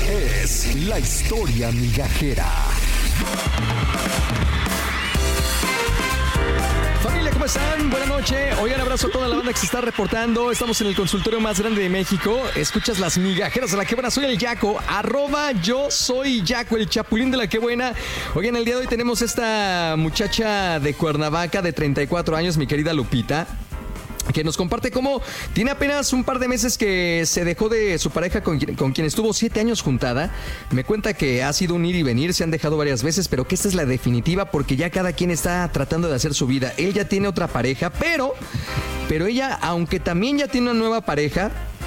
es la historia migajera. Familia, ¿cómo están? Buenas noches. Oigan, abrazo a toda la banda que se está reportando. Estamos en el consultorio más grande de México. Escuchas las migajeras de la que buena. Soy el Yaco, @yo soy Yaco, el chapulín de la que buena. Oigan, el día de hoy tenemos esta muchacha de Cuernavaca de 34 años, mi querida Lupita, que nos comparte cómo tiene apenas un par de meses que se dejó de su pareja con quien estuvo 7 años juntada. Me cuenta que ha sido un ir y venir, se han dejado varias veces, pero que esta es la definitiva porque ya cada quien está tratando de hacer su vida. Él ya tiene otra pareja, pero ella, aunque también ya tiene una nueva pareja,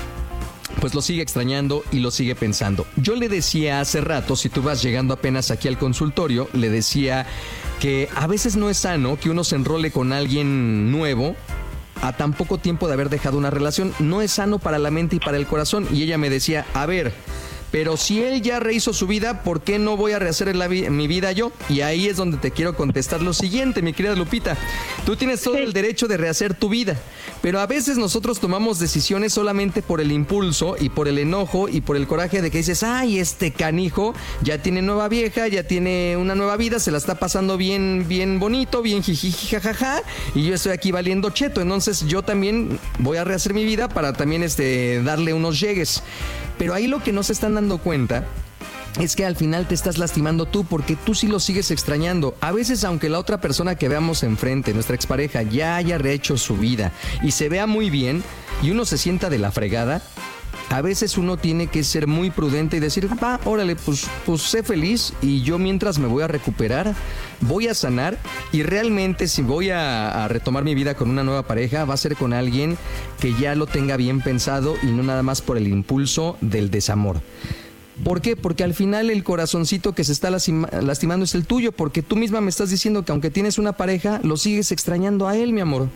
pues lo sigue extrañando y lo sigue pensando. Yo le decía hace rato, si tú vas llegando apenas aquí al consultorio, le decía que a veces no es sano que uno se enrole con alguien nuevo a tan poco tiempo de haber dejado una relación. No es sano para la mente y para el corazón. Y ella me decía, a ver, pero si él ya rehizo su vida, ¿por qué no voy a rehacer mi vida yo? Y ahí es donde te quiero contestar lo siguiente, mi querida Lupita. Tú tienes todo el derecho de rehacer tu vida, pero a veces nosotros tomamos decisiones solamente por el impulso y por el enojo y por el coraje de que dices, ay, este canijo ya tiene nueva vieja, ya tiene una nueva vida, se la está pasando bien, bien bonito, bien jijiji, jajaja, y yo estoy aquí valiendo cheto. Entonces yo también voy a rehacer mi vida para también darle unos llegues. Pero ahí lo que no se están dando cuenta es que al final te estás lastimando tú, porque tú sí lo sigues extrañando. A veces, aunque la otra persona que veamos enfrente, nuestra expareja, ya haya rehecho su vida y se vea muy bien y uno se sienta de la fregada, a veces uno tiene que ser muy prudente y decir, va, órale, pues sé feliz y yo mientras me voy a recuperar, voy a sanar, y realmente si voy a retomar mi vida con una nueva pareja, va a ser con alguien que ya lo tenga bien pensado y no nada más por el impulso del desamor. ¿Por qué? Porque al final el corazoncito que se está lastimando es el tuyo, porque tú misma me estás diciendo que aunque tienes una pareja, lo sigues extrañando a él, mi amor.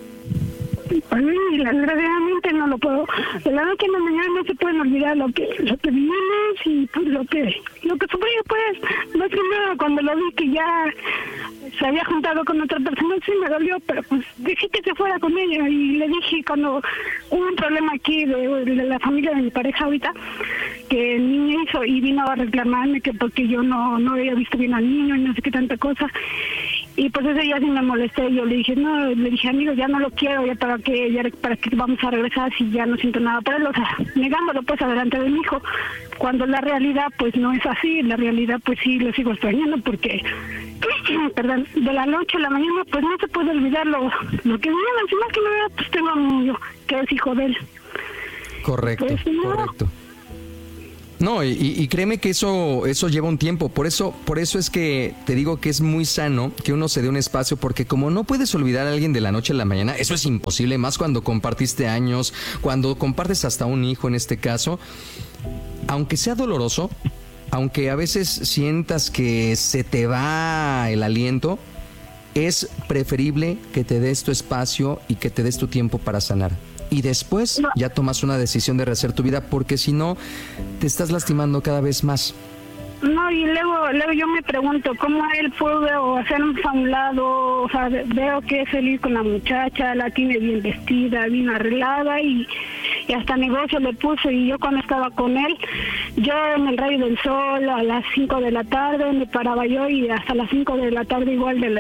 Ay, desgraciadamente no lo puedo. De la noche a la mañana no se pueden olvidar lo que vivimos y pues lo que sufrí, pues. Más que nada, cuando lo vi que ya se había juntado con otra persona, sí me dolió, pero pues dije que se fuera con ella. Y le dije, cuando hubo un problema aquí de la familia de mi pareja ahorita, que el niño hizo y vino a reclamarme que porque yo no había visto bien al niño y no sé qué tanta cosa. Y pues ese día sí me molesté. Yo le dije, amigo, ya no lo quiero, ya para qué vamos a regresar si ya no siento nada por él. O sea, negándolo pues adelante de mi hijo. Cuando la realidad pues no es así, la realidad pues sí lo sigo extrañando porque, perdón, de la noche a la mañana pues no se puede olvidar lo que viene. Encima que no, pues tengo a un niño que es hijo de él. Correcto, pues, no. Correcto. No, y créeme que eso lleva un tiempo. Por eso es que te digo que es muy sano que uno se dé un espacio, porque como no puedes olvidar a alguien de la noche a la mañana, eso es imposible, más cuando compartiste años, cuando compartes hasta un hijo en este caso. Aunque sea doloroso, aunque a veces sientas que se te va el aliento, es preferible que te des tu espacio y que te des tu tiempo para sanar. Y después ya tomas una decisión de rehacer tu vida, porque si no, te estás lastimando cada vez más. No, y luego yo me pregunto, ¿cómo él pudo hacer un lado? O sea, veo que es feliz con la muchacha, la tiene bien vestida, bien arreglada y hasta negocio le puso. Y yo cuando estaba con él, yo en el rayo del sol a las 5 de la tarde me paraba yo, y hasta las 5 de la tarde igual de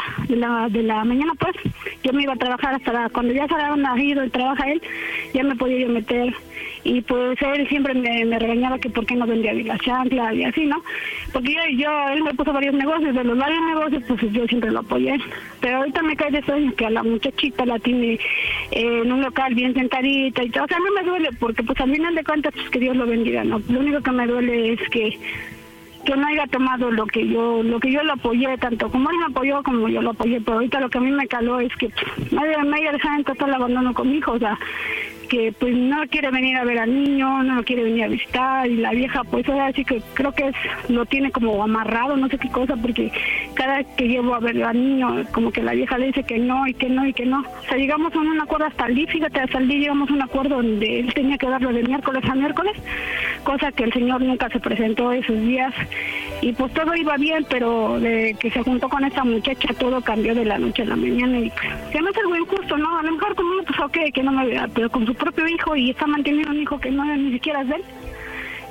la mañana, pues yo me iba a trabajar hasta cuando ya se había nacido y trabaja él, ya me podía yo meter. Y pues él siempre me regañaba que por qué no vendía bien la chancla y así, ¿no? Porque él me puso varios negocios, de los varios negocios pues yo siempre lo apoyé. Pero ahorita me cae de sueño que a la muchachita la tiene en un local bien sentadita y todo. O sea, no me duele porque pues al final de cuentas pues que Dios lo bendiga, ¿no? Lo único que me duele es que no haya tomado lo que yo lo apoyé, tanto como él me apoyó como yo lo apoyé. Pero ahorita lo que a mí me caló es que me haya dejado en total abandono con mi hijo. O sea, que pues no quiere venir a ver al niño, no lo quiere venir a visitar, y la vieja pues ahora sí que creo que lo tiene como amarrado, no sé qué cosa, porque cada vez que llevo a ver al niño como que la vieja le dice que no y que no y que no. O sea, llegamos a un acuerdo hasta el día, fíjate, hasta el día llegamos a un acuerdo donde él tenía que darlo de miércoles a miércoles, cosa que el señor nunca se presentó esos días, y pues todo iba bien, pero de que se juntó con esta muchacha todo cambió de la noche a la mañana, y que no es algo injusto, ¿no? A lo mejor conmigo pues ok, que no me vea, pero con su propio hijo, y está manteniendo un hijo que no ni siquiera es de él,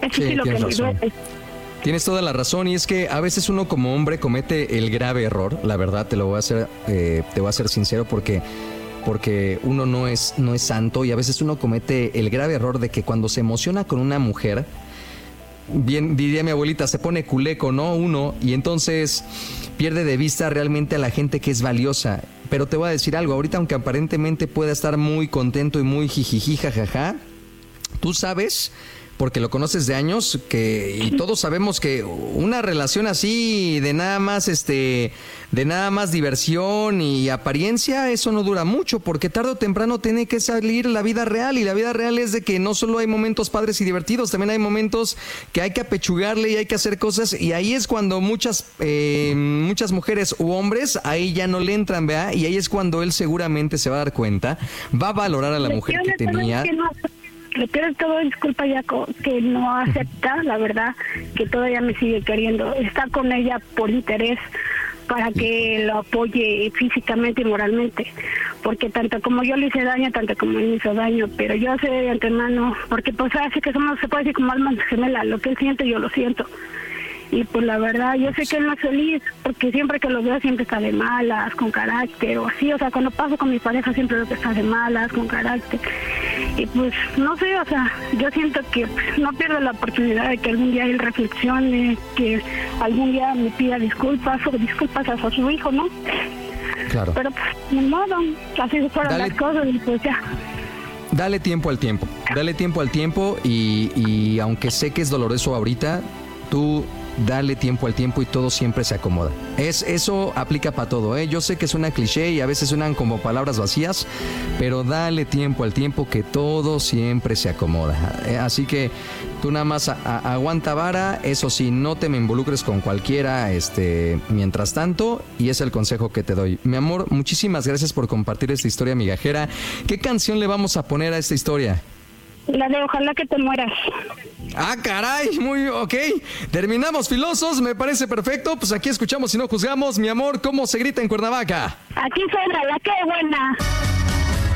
Eso sí lo que me duele. Tienes toda la razón, y es que a veces uno como hombre comete el grave error, la verdad, te voy a ser sincero, porque uno no es santo, y a veces uno comete el grave error de que cuando se emociona con una mujer, bien diría mi abuelita, se pone culeco, ¿no? Uno, y entonces pierde de vista realmente a la gente que es valiosa. Pero te voy a decir algo, ahorita aunque aparentemente pueda estar muy contento y muy jijiji, jajaja, tú sabes, porque lo conoces de años, y todos sabemos que una relación así de nada más diversión y apariencia, eso no dura mucho, porque tarde o temprano tiene que salir la vida real, y la vida real es de que no solo hay momentos padres y divertidos, también hay momentos que hay que apechugarle y hay que hacer cosas, y ahí es cuando muchas mujeres u hombres ahí ya no le entran, ¿verdad? Y ahí es cuando él seguramente se va a dar cuenta, va a valorar a la mujer que tenía. Le pido todo, disculpa, Jaco, que no acepta, la verdad, que todavía me sigue queriendo. Está con ella por interés, para que lo apoye físicamente y moralmente. Porque tanto como yo le hice daño, tanto como él me hizo daño. Pero yo sé de antemano, porque pues así que somos, se puede decir como almas gemelas, lo que él siente, yo lo siento. Y pues la verdad, yo sé que él no es feliz, porque siempre que lo veo siempre está de malas, con carácter, o así, o sea, cuando paso con mi pareja siempre veo que está de malas, con carácter. Y pues, no sé, o sea, yo siento que no pierdo la oportunidad de que algún día él reflexione, que algún día me pida disculpas a su hijo, ¿no? Claro. Pero pues, ni modo, así fueron las cosas y pues ya. Dale tiempo al tiempo, y aunque sé que es doloroso ahorita, tú dale tiempo al tiempo y todo siempre se acomoda. Eso aplica para todo, ¿eh? Yo sé que suena cliché y a veces suenan como palabras vacías, pero dale tiempo al tiempo que todo siempre se acomoda. Así que tú nada más aguanta vara, eso sí, no te me involucres con cualquiera mientras tanto, y es el consejo que te doy. Mi amor, muchísimas gracias por compartir esta historia migajera. ¿Qué canción le vamos a poner a esta historia? La de Ojalá que te mueras. Ah, caray, muy ok. Terminamos filosos, me parece perfecto. Pues aquí escuchamos y no juzgamos. Mi amor, ¿cómo se grita en Cuernavaca? Aquí sobra la que buena.